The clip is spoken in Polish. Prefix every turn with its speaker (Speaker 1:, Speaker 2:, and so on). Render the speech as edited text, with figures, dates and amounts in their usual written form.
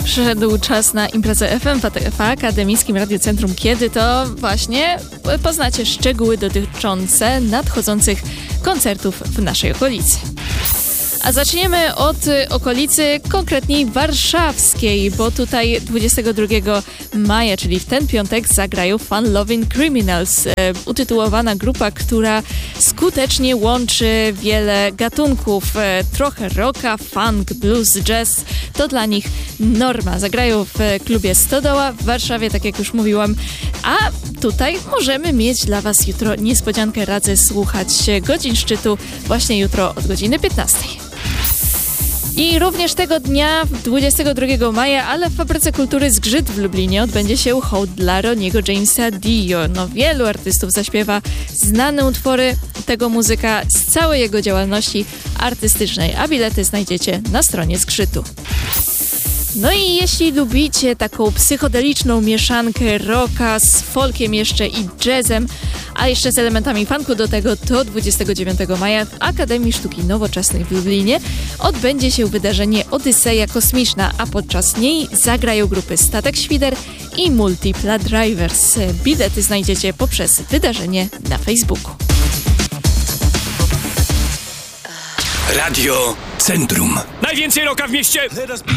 Speaker 1: Przyszedł czas na imprezę FM w Akademickim Radiocentrum. Kiedy to właśnie poznacie szczegóły dotyczące nadchodzących koncertów w naszej okolicy. A zaczniemy od okolicy konkretniej warszawskiej, bo tutaj 22 maja, czyli w ten piątek, zagrają Fun Loving Criminals, utytułowana grupa, która skutecznie łączy wiele gatunków. Trochę rocka, funk, blues, jazz. To dla nich norma. Zagrają w klubie Stodoła w Warszawie, tak jak już mówiłam. A tutaj możemy mieć dla Was jutro niespodziankę. Radzę słuchać godzin szczytu właśnie jutro od godziny 15. I również tego dnia, 22 maja, ale w Fabryce Kultury Zgrzyt w Lublinie odbędzie się hołd dla Roniego Jamesa Dio. No, wielu artystów zaśpiewa znane utwory tego muzyka z całej jego działalności artystycznej, a bilety znajdziecie na stronie Zgrzytu. No i jeśli lubicie taką psychodeliczną mieszankę rocka z folkiem jeszcze i jazzem, a jeszcze z elementami funku do tego, to 29 maja w Akademii Sztuki Nowoczesnej w Lublinie odbędzie się wydarzenie Odyseja Kosmiczna, a podczas niej zagrają grupy Statek Świder i Multipla Drivers. Bilety znajdziecie poprzez wydarzenie na Facebooku.
Speaker 2: Radio Centrum.
Speaker 3: Najwięcej rocka w mieście!